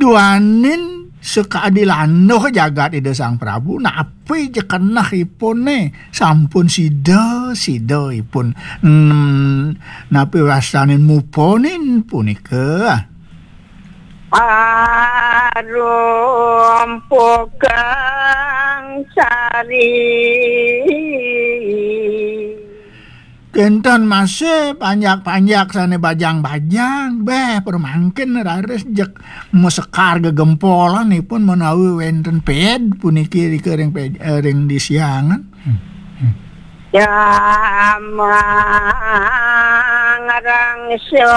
duanin sekaadilan jagat ida Sang Prabu napi je kenahipun sampun sida ipun napi wasanin muponin punika arum pokang sari Kenton masih panjak-panjak sana bajang-bajang permangkin rares jek mesekar gegempolan pun menawi wenten ped puniki ring di siangan ya mangarang